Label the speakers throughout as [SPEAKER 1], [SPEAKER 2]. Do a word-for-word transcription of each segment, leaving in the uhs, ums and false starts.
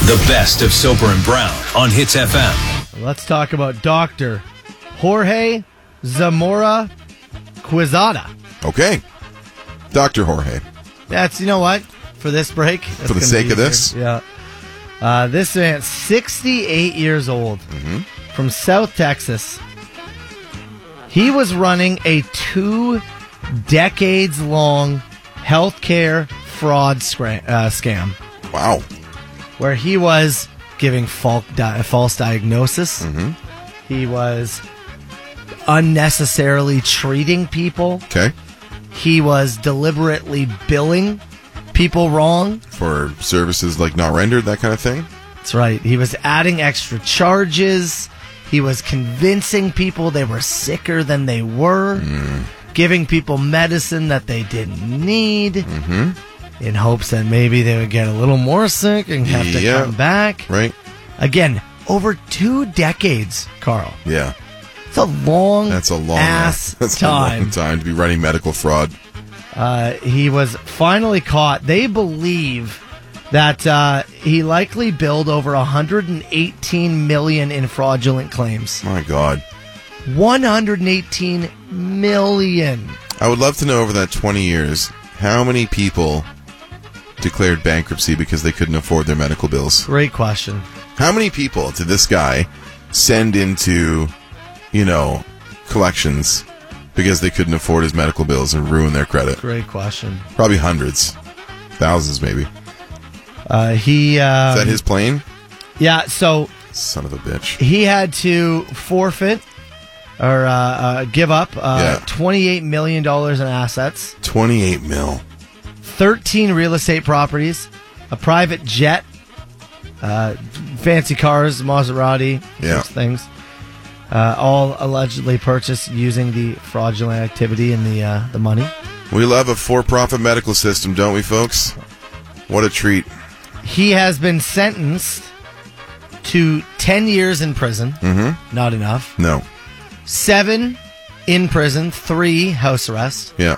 [SPEAKER 1] The best of Soper and Brown on Hits F M.
[SPEAKER 2] Let's talk about Doctor Jorge Zamora Quezada.
[SPEAKER 3] Okay. Doctor Jorge.
[SPEAKER 2] That's, you know what? For this break.
[SPEAKER 3] For the sake of this?
[SPEAKER 2] Yeah. Uh, this man, sixty-eight years old,
[SPEAKER 3] mm-hmm.
[SPEAKER 2] from South Texas. He was running a two decades long healthcare fraud scra- uh, scam.
[SPEAKER 3] Wow.
[SPEAKER 2] Where he was giving false, di- false diagnosis.
[SPEAKER 3] Mm-hmm.
[SPEAKER 2] He was unnecessarily treating people.
[SPEAKER 3] Okay.
[SPEAKER 2] He was deliberately billing people wrong.
[SPEAKER 3] For services like not rendered, that kind of thing?
[SPEAKER 2] That's right. He was adding extra charges. He was convincing people they were sicker than they were.
[SPEAKER 3] Mm.
[SPEAKER 2] Giving people medicine that they didn't need.
[SPEAKER 3] Mm-hmm.
[SPEAKER 2] In hopes that maybe they would get a little more sick and have to
[SPEAKER 3] yeah.
[SPEAKER 2] come back.
[SPEAKER 3] Right.
[SPEAKER 2] Again, over two decades, Carl.
[SPEAKER 3] Yeah.
[SPEAKER 2] It's a long
[SPEAKER 3] That's a long
[SPEAKER 2] ass
[SPEAKER 3] that's
[SPEAKER 2] time.
[SPEAKER 3] a long time to be running medical fraud.
[SPEAKER 2] Uh, he was finally caught. They believe that uh, he likely billed over one hundred eighteen million dollars in fraudulent claims.
[SPEAKER 3] My God.
[SPEAKER 2] one hundred eighteen million dollars.
[SPEAKER 3] I would love to know over that twenty years, how many people declared bankruptcy because they couldn't afford their medical bills?
[SPEAKER 2] Great question.
[SPEAKER 3] How many people did this guy send into, you know, collections because they couldn't afford his medical bills and ruin their credit?
[SPEAKER 2] Great question.
[SPEAKER 3] Probably hundreds. Thousands, maybe.
[SPEAKER 2] Uh, he uh,
[SPEAKER 3] Is that his plane?
[SPEAKER 2] Yeah, so
[SPEAKER 3] Son of a bitch.
[SPEAKER 2] he had to forfeit or uh, uh, give up uh,
[SPEAKER 3] Yeah.
[SPEAKER 2] twenty-eight million dollars in assets,
[SPEAKER 3] twenty-eight mil.
[SPEAKER 2] thirteen real estate properties, a private jet, uh, fancy cars, Maserati,
[SPEAKER 3] Yeah.
[SPEAKER 2] those things, uh, all allegedly purchased using the fraudulent activity and the uh, the money.
[SPEAKER 3] We love a for-profit medical system, don't we, folks? What a treat.
[SPEAKER 2] He has been sentenced to ten years in prison.
[SPEAKER 3] Mm-hmm.
[SPEAKER 2] Not enough.
[SPEAKER 3] No.
[SPEAKER 2] Seven in prison, three house arrest.
[SPEAKER 3] Yeah.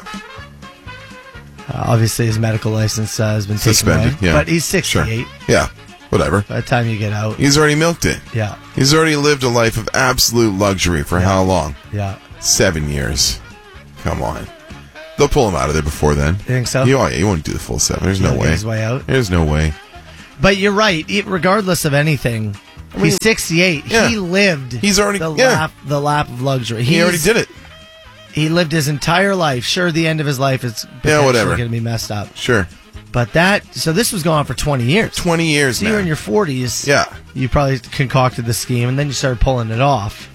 [SPEAKER 2] Uh, obviously, his medical license uh, has been
[SPEAKER 3] Suspended,
[SPEAKER 2] taken away.
[SPEAKER 3] yeah.
[SPEAKER 2] But he's sixty-eight.
[SPEAKER 3] Sure. Yeah. Whatever.
[SPEAKER 2] By the time you get out.
[SPEAKER 3] He's already milked it.
[SPEAKER 2] Yeah.
[SPEAKER 3] He's already lived a life of absolute luxury for
[SPEAKER 2] Yeah.
[SPEAKER 3] how long?
[SPEAKER 2] Yeah.
[SPEAKER 3] Seven years. Come on. They'll pull him out of there before then.
[SPEAKER 2] You think so?
[SPEAKER 3] He, won't- he won't do the full seven. There's
[SPEAKER 2] He'll
[SPEAKER 3] no
[SPEAKER 2] get
[SPEAKER 3] way.
[SPEAKER 2] his way out.
[SPEAKER 3] There's no way.
[SPEAKER 2] But you're right. It, regardless of anything,
[SPEAKER 3] I mean,
[SPEAKER 2] he's sixty-eight.
[SPEAKER 3] yeah.
[SPEAKER 2] He lived
[SPEAKER 3] He's already-
[SPEAKER 2] the,
[SPEAKER 3] yeah.
[SPEAKER 2] lap, the lap of luxury.
[SPEAKER 3] He
[SPEAKER 2] He's-
[SPEAKER 3] already did it.
[SPEAKER 2] He lived his entire life. Sure, the end of his life is
[SPEAKER 3] Yeah, whatever.
[SPEAKER 2] going to be messed up.
[SPEAKER 3] Sure.
[SPEAKER 2] But that, so this was going on for twenty years.
[SPEAKER 3] twenty years
[SPEAKER 2] So
[SPEAKER 3] now.
[SPEAKER 2] you're in your forties.
[SPEAKER 3] Yeah.
[SPEAKER 2] You probably concocted the scheme, and then you started pulling it off.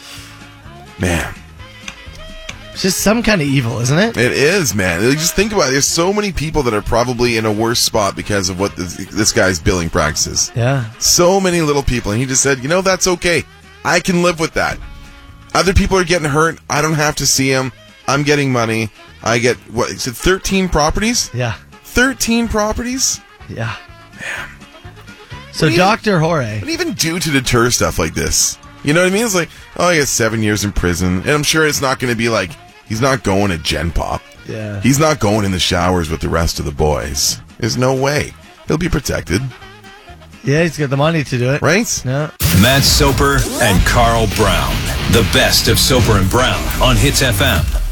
[SPEAKER 3] Man.
[SPEAKER 2] It's just some kind of evil, isn't it?
[SPEAKER 3] It is, man. Like, just think about it. There's so many people that are probably in a worse spot because of what this, this guy's billing practices.
[SPEAKER 2] Yeah.
[SPEAKER 3] So many little people. And he just said, you know, that's okay. I can live with that. Other people are getting hurt. I don't have to see them. I'm getting money. I get, what, is it thirteen properties?
[SPEAKER 2] Yeah.
[SPEAKER 3] thirteen properties?
[SPEAKER 2] Yeah. Man. So
[SPEAKER 3] What do you-
[SPEAKER 2] Doctor Jorge.
[SPEAKER 3] What do you even do to deter stuff like this? You know what I mean? It's like, oh, he has seven years in prison. And I'm sure it's not going to be like, he's not going to Gen Pop.
[SPEAKER 2] Yeah.
[SPEAKER 3] He's not going in the showers with the rest of the boys. There's no way. He'll be protected.
[SPEAKER 2] Yeah, he's got the money to do it.
[SPEAKER 3] Right?
[SPEAKER 2] Yeah.
[SPEAKER 1] Matt Soper and Carl Brown. The best of Soper and Brown on Hits F M.